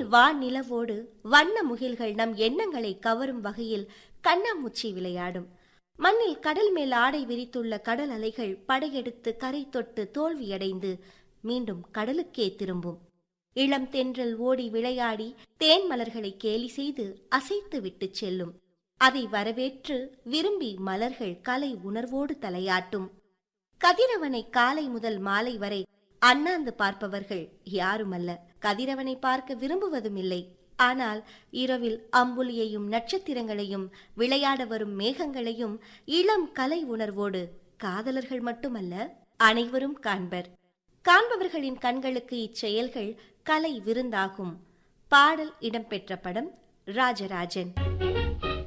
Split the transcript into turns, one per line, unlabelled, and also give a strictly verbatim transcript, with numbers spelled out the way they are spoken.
வான் நிலவோடு வண்ண முகில்கள் நம் எண்ணங்களை கவரும் வகையில் கண்ணாமூச்சி விளையாடும். மண்ணில் கடல் மேல் ஆடை விரித்துள்ள கடல் அலைகள் படையெடுத்து கரை தொட்டு தோல்வியடைந்து மீண்டும் கடலுக்கே திரும்பும். இளம் தென்றல் ஓடி விளையாடி தேன் மலர்களை கேலி செய்து அசைத்து விட்டு செல்லும். அதை வரவேற்று விரும்பி மலர்கள் கலை உணர்வோடு தலையாட்டும். கதிரவனை காலை முதல் மாலை வரை அண்ணாந்து பார்ப்பவர்கள் யாருமல்ல. கதிரவனை பார்க்க விரும்புவதும் இல்லை. ஆனால் இரவில் அம்புலியையும் நட்சத்திரங்களையும் விளையாட வரும் மேகங்களையும் இளம் கலை உணர்வோடு காதலர்கள் மட்டுமல்ல, அனைவரும் காண்பர். காண்பவர்களின் கண்களுக்கு இச்செயல்கள் கலை விருந்தாகும். பாடல் இடம்பெற்ற படம் ராஜராஜன்.